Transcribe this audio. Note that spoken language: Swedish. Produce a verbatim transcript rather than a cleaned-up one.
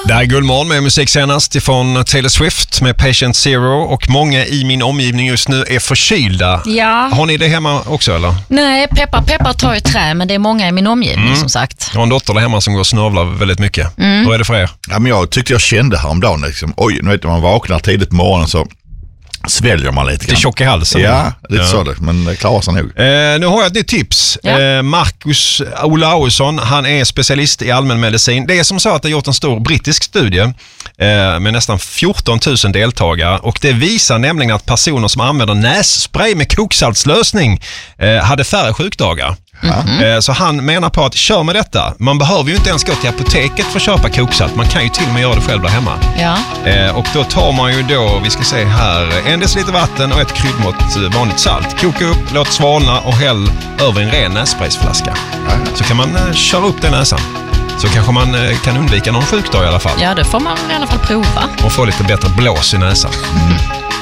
Det här är Guldmorgon med musik senast ifrån Taylor Swift med Patient Zero, och många i min omgivning just nu är förkylda. Ja. Har ni det hemma också eller? Nej, peppar peppar tar ju trä, men det är många i min omgivning mm. som sagt. Jag har en dotter där hemma som går och snörvlar väldigt mycket. Mm. Hur är det för er? Ja, men jag tyckte jag kände häromdagen liksom, oj, nu vet man vaknar tidigt på morgonen så sväljer man lite. Det är tjock i halsen. Ja, lite ja. så det, men det klarar sig nog. Eh, nu har jag ett nytt tips. Ja. Eh, Marcus Olausson, han är specialist i allmänmedicin. Det är som så att det har gjort en stor brittisk studie eh, med nästan fjorton tusen deltagare, och det visar nämligen att personer som använder nässpray med koksaltslösning eh, hade färre sjukdagar. Mm-hmm. Så han menar på att kör med detta. Man behöver ju inte ens gå till apoteket för att köpa koksalt. Man kan ju till och med göra det själv där hemma. Ja. Och då tar man ju då, vi ska se här, en deciliter vatten och ett kryddmått vanligt salt. Koka upp, låt svalna och häll över en ren nässpraysflaska. Så kan man köra upp den näsan. Så kanske man kan undvika någon sjukdag i alla fall. Ja, det får man i alla fall prova. Och få lite bättre blås i näsan. Mm.